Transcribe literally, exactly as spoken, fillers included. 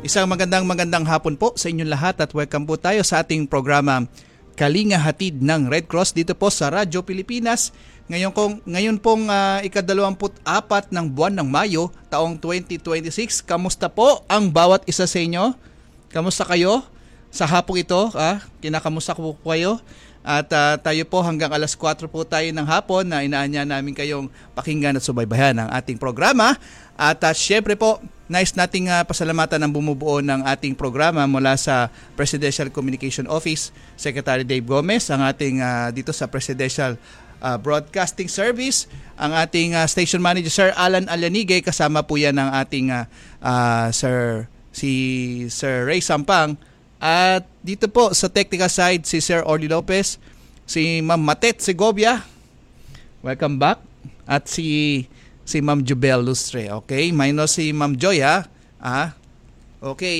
Isang magandang magandang hapon po sa inyong lahat at welcome po tayo sa ating programa Kalinga Hatid ng Red Cross dito po sa Radyo Pilipinas. Ngayon, kong, ngayon pong uh, ikadalawamput apat ng buwan ng Mayo, taong twenty twenty-six. Kamusta po ang bawat isa sa inyo? Kamusta kayo sa hapong ito? Ah? Kinakamusta ko po kayo? At uh, tayo po hanggang alas kwatro po tayo ng hapon na inaanya namin kayong pakinggan at subaybayan ang ating programa. At uh, syempre po, nais nating uh, pasalamatan ang bumubuo ng ating programa mula sa Presidential Communication Office, Secretary Dave Gomez, ang ating uh, dito sa Presidential uh, Broadcasting Service, ang ating uh, Station Manager Sir Alan Alanigue, kasama po yan ng ating uh, uh, Sir si Sir Ray Sampang. At dito po sa technical side si Sir Orly Lopez, si Ma'am Matet Segovia, welcome back, at si si Ma'am Jubel Lustre. Okay, minus si Ma'am Joy ha. Ah, okay.